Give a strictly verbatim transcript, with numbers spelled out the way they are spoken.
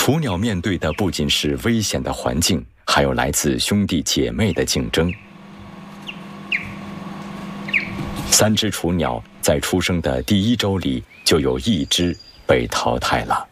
雏鸟面对的不仅是危险的环境，还有来自兄弟姐妹的竞争。三只雏鸟在出生的第一周里，就有一只被淘汰了。